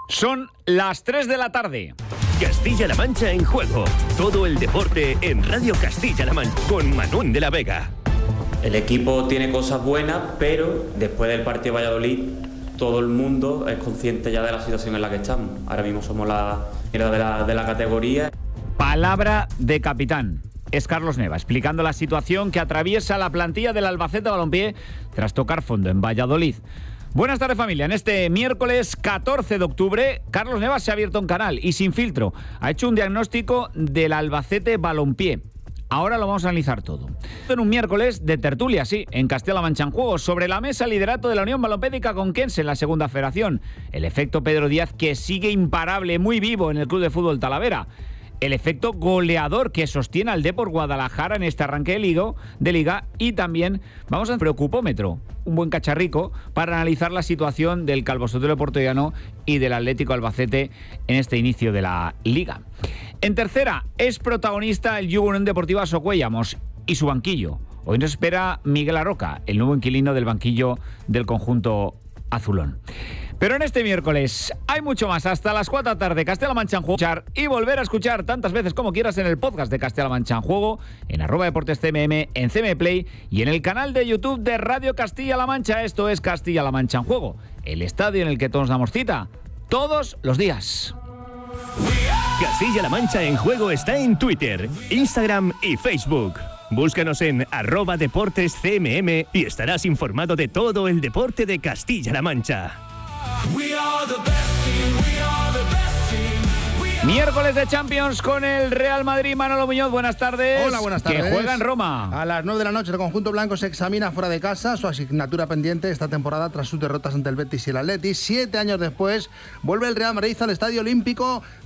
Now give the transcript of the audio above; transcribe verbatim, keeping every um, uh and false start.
Son las tres de la tarde. Castilla-La Mancha en juego. Todo el deporte en Radio Castilla-La Mancha con Manuel de la Vega. El equipo tiene cosas buenas, pero después del partido de Valladolid todo el mundo es consciente ya de la situación en la que estamos. Ahora mismo somos la líder de la, de la categoría. Palabra de capitán. Es Carlos Neva explicando la situación que atraviesa la plantilla del Albacete Balompié tras tocar fondo en Valladolid. Buenas tardes, familia. En este miércoles catorce de octubre, Carlos Neva se ha abierto un canal y sin filtro ha hecho un diagnóstico del Albacete Balompié. Ahora lo vamos a analizar todo. En un miércoles de tertulia, sí, en Castilla-La Mancha en juego. Sobre la mesa, el liderato de la Unión Balompédica Conquense en la segunda federación. El efecto Pedro Díaz, que sigue imparable, muy vivo en el Club de Fútbol Talavera. El efecto goleador que sostiene al Depor Guadalajara en este arranque de liga, de liga y también vamos al preocupómetro, un buen cacharrico para analizar la situación del Calvo Sotelo Portollano y del Atlético Albacete en este inicio de la liga. En tercera, es protagonista el Yugo Unión Deportiva Socuellamos y su banquillo. Hoy nos espera Miguel Arroca, el nuevo inquilino del banquillo del conjunto azulón. Pero en este miércoles hay mucho más. Hasta las cuatro de la tarde, Castilla-La Mancha en Juego. Y volver a escuchar tantas veces como quieras en el podcast de Castilla-La Mancha en Juego, en arroba deportes C M M, en C M Play y en el canal de YouTube de Radio Castilla-La Mancha. Esto es Castilla-La Mancha en Juego, el estadio en el que todos damos cita todos los días. Castilla-La Mancha en Juego está en Twitter, Instagram y Facebook. Búscanos en arroba deportes C M M y estarás informado de todo el deporte de Castilla-La Mancha. Miércoles de Champions con el Real Madrid. Manolo Muñoz, buenas tardes. Hola, buenas tardes. Que juega en Roma. A las nueve de la noche el conjunto blanco se examina fuera de casa su asignatura pendiente esta temporada tras sus derrotas ante el Betis y el Atleti. Siete años después vuelve el Real Madrid al Estadio Olímpico